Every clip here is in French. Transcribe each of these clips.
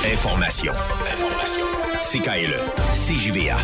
Information. CKLE. CJVA.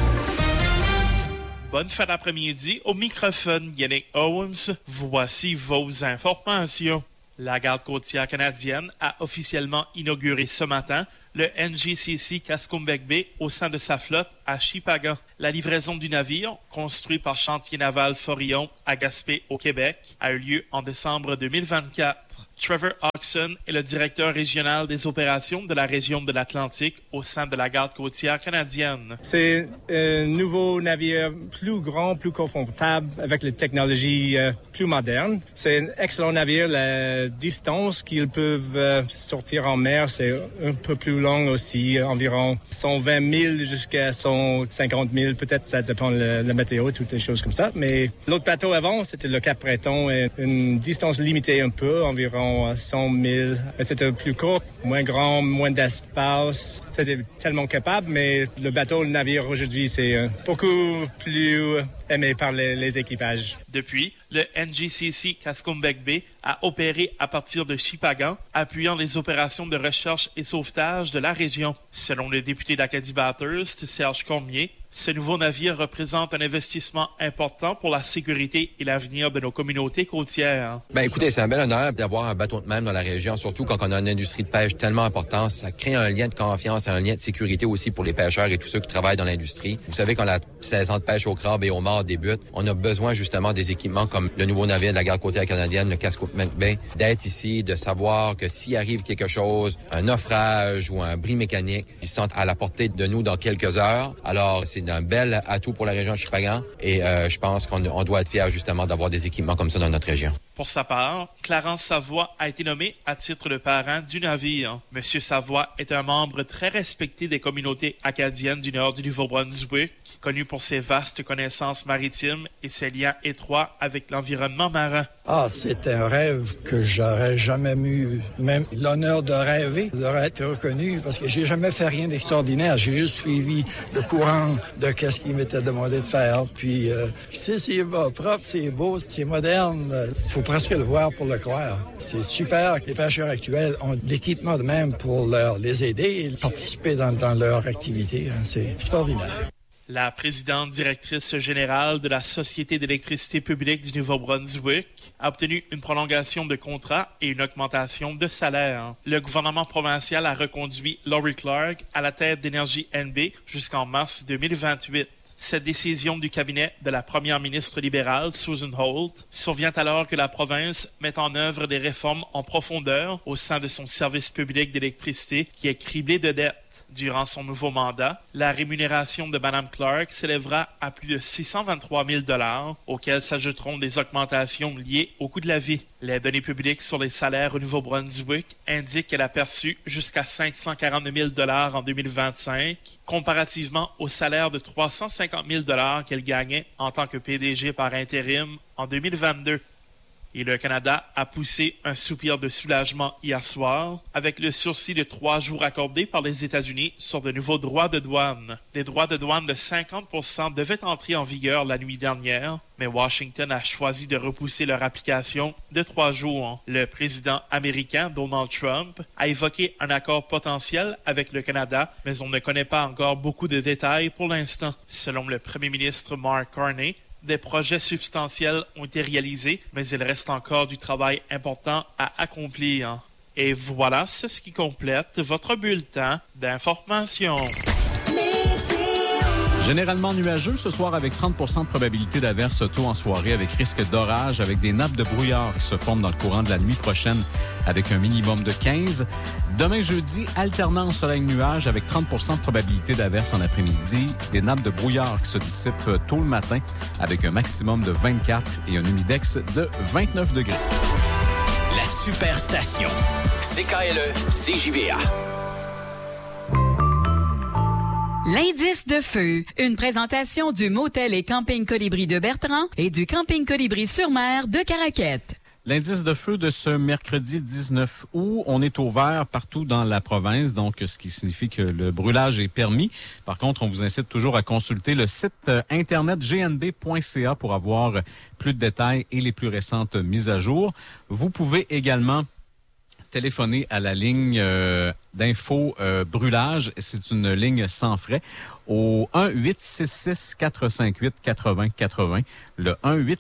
Bonne fin d'après-midi. Au microphone, Yannick Owens. Voici vos informations. La Garde côtière canadienne a officiellement inauguré ce matin le NGCC Cascombec Bay au sein de sa flotte à Shippagan. La livraison du navire, construit par Chantier naval Forillon à Gaspé au Québec, a eu lieu en décembre 2024. Trevor Oxon est le directeur régional des opérations de la région de l'Atlantique au sein de la Garde côtière canadienne. C'est un nouveau navire plus grand, plus confortable, avec les technologies plus modernes. C'est un excellent navire. La distance qu'ils peuvent sortir en mer, c'est un peu plus long aussi, environ 120 000 jusqu'à 150 000. Peut-être ça dépend de la météo, toutes les choses comme ça. Mais l'autre bateau avant, c'était le Cap-Breton, une distance limitée un peu, environ 100 000. Mais c'était plus court, moins grand, moins d'espace. C'était tellement capable, mais le bateau, le navire aujourd'hui, c'est beaucoup plus aimé par les équipages. Depuis, le NGCC Cascombec Bay a opéré à partir de Shippagan, appuyant les opérations de recherche et sauvetage de la région. Selon le député d'Acadie Bathurst, Serge Cormier, ce nouveau navire représente un investissement important pour la sécurité et l'avenir de nos communautés côtières. Écoutez, c'est un bel honneur d'avoir un bateau de même dans la région, surtout quand on a une industrie de pêche tellement importante. Ça crée un lien de confiance et un lien de sécurité aussi pour les pêcheurs et tous ceux qui travaillent dans l'industrie. Vous savez, quand la saison de pêche au crabe et au mort débute, on a besoin justement des équipements comme le nouveau navire de la Garde côtière canadienne, le Cascombec Bay, d'être ici, de savoir que s'il arrive quelque chose, un naufrage ou un bris mécanique, ils sont à la portée de nous dans quelques heures. Alors, c'est un bel atout pour la région de Shippagan et je pense qu'on doit être fiers justement d'avoir des équipements comme ça dans notre région. Pour sa part, Clarence Savoie a été nommé à titre de parrain du navire. Monsieur Savoie est un membre très respecté des communautés acadiennes du nord du Nouveau-Brunswick, connu pour ses vastes connaissances maritimes et ses liens étroits avec l'environnement marin. C'est un rêve que j'aurais jamais eu, même l'honneur de rêver, d'aurait été reconnu, parce que j'ai jamais fait rien d'extraordinaire. J'ai juste suivi le courant de qu'est-ce qu'il m'était demandé de faire. Puis, si c'est propre, c'est beau, c'est moderne, faut presque le voir pour le croire. C'est super que les pêcheurs actuels ont l'équipement de même pour les aider et participer dans leur activité. C'est extraordinaire. La présidente directrice générale de la Société d'électricité publique du Nouveau-Brunswick a obtenu une prolongation de contrat et une augmentation de salaire. Le gouvernement provincial a reconduit Laurie Clark à la tête d'Énergie NB jusqu'en mars 2028. Cette décision du cabinet de la première ministre libérale, Susan Holt, survient alors que la province met en œuvre des réformes en profondeur au sein de son service public d'électricité qui est criblé de dettes. Durant son nouveau mandat, la rémunération de Mme Clark s'élèvera à plus de 623 000 $, auxquelles s'ajouteront des augmentations liées au coût de la vie. Les données publiques sur les salaires au Nouveau-Brunswick indiquent qu'elle a perçu jusqu'à 542 000 $ en 2025, comparativement au salaire de 350 000 $ qu'elle gagnait en tant que PDG par intérim en 2022. Et le Canada a poussé un soupir de soulagement hier soir avec le sursis de 3 jours accordés par les États-Unis sur de nouveaux droits de douane. Des droits de douane de 50% devaient entrer en vigueur la nuit dernière, mais Washington a choisi de repousser leur application de 3 jours. Le président américain Donald Trump a évoqué un accord potentiel avec le Canada, mais on ne connaît pas encore beaucoup de détails pour l'instant. Selon le premier ministre Mark Carney, des projets substantiels ont été réalisés, mais il reste encore du travail important à accomplir. Et voilà, c'est ce qui complète votre bulletin d'information. Généralement nuageux ce soir avec 30% de probabilité d'averse tôt en soirée avec risque d'orage avec des nappes de brouillard qui se forment dans le courant de la nuit prochaine avec un minimum de 15. Demain jeudi, alternance soleil-nuage avec 30% de probabilité d'averse en après-midi. Des nappes de brouillard qui se dissipent tôt le matin avec un maximum de 24 et un humidex de 29 degrés. La Superstation. CKLE CJVA. L'indice de feu, une présentation du Motel et Camping Colibri de Bertrand et du Camping Colibri sur mer de Caraquette. L'indice de feu de ce mercredi 19 août, on est au vert partout dans la province, donc ce qui signifie que le brûlage est permis. Par contre, on vous incite toujours à consulter le site internet gnb.ca pour avoir plus de détails et les plus récentes mises à jour. Vous pouvez également téléphoner à la ligne d'info brûlage. C'est une ligne sans frais au 1-866-458-8080. Le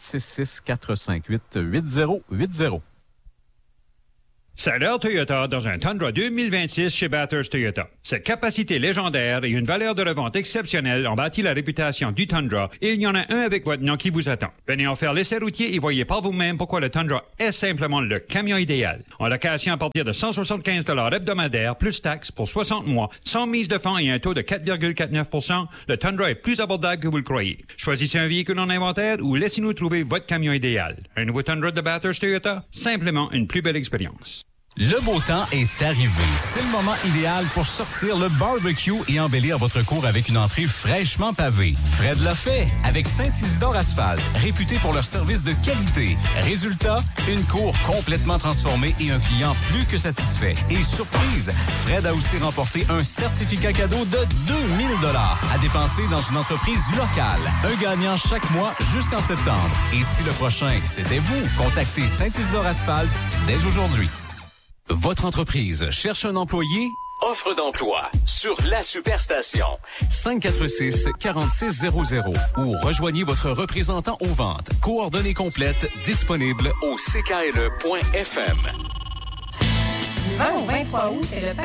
1-866-458-8080. C'est l'heure Toyota dans un Tundra 2026 chez Bathurst Toyota. Cette capacité légendaire et une valeur de revente exceptionnelle ont bâti la réputation du Tundra et il y en a un avec votre nom qui vous attend. Venez en faire l'essai routier et voyez par vous-même pourquoi le Tundra est simplement le camion idéal. En location à partir de 175 $ hebdomadaires plus taxes pour 60 mois, sans mise de fonds et un taux de 4,49 %, le Tundra est plus abordable que vous le croyez. Choisissez un véhicule en inventaire ou laissez-nous trouver votre camion idéal. Un nouveau Tundra de Bathurst Toyota, simplement une plus belle expérience. Le beau temps est arrivé. C'est le moment idéal pour sortir le barbecue et embellir votre cour avec une entrée fraîchement pavée. Fred l'a fait avec Saint-Isidore Asphalte, réputé pour leur service de qualité. Résultat, une cour complètement transformée et un client plus que satisfait. Et surprise, Fred a aussi remporté un certificat cadeau de 2000 $ à dépenser dans une entreprise locale. Un gagnant chaque mois jusqu'en septembre. Et si le prochain, c'était vous, contactez Saint-Isidore Asphalte dès aujourd'hui. Votre entreprise cherche un employé? Offre d'emploi sur la Superstation. 546-4600 ou rejoignez votre représentant aux ventes. Coordonnées complètes disponibles au ckle.fm. Du 20 au 23 août, c'est le